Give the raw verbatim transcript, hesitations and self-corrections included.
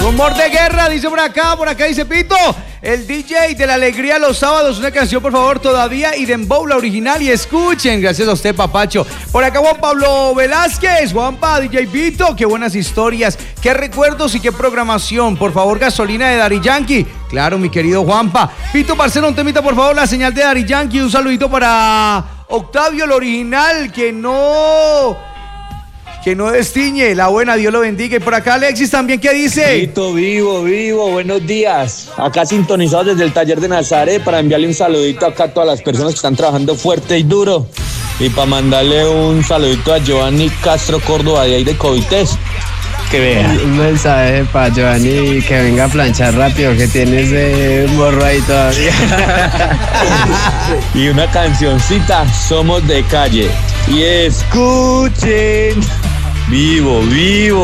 Humor de guerra, dice por acá, por acá dice Pito. El D J de la alegría los sábados. Una canción, por favor, todavía. Y Dembow, la original. Y escuchen. Gracias a usted, papacho. Por acá Juan Pablo Velázquez. Juanpa, D J Pito. Qué buenas historias. Qué recuerdos y qué programación. Por favor, gasolina de Daddy Yankee. Claro, mi querido Juanpa. Pito, parcero, un temita, por favor. La señal de Daddy Yankee. Un saludito para Octavio, el original. Que no... Que no destiñe, la buena, Dios lo bendiga. Y por acá Alexis también, ¿qué dice? Pito, vivo, vivo, buenos días. Acá sintonizados desde el taller de Nazaret para enviarle un saludito acá a todas las personas que están trabajando fuerte y duro. Y para mandarle un saludito a Giovanni Castro Córdoba de ahí de Covites. Que vea. Un mensaje para Giovanni que venga a planchar rápido, que tiene ese morro ahí todavía. Y una cancioncita, Somos de Calle. Y escuchen. Vivo, vivo.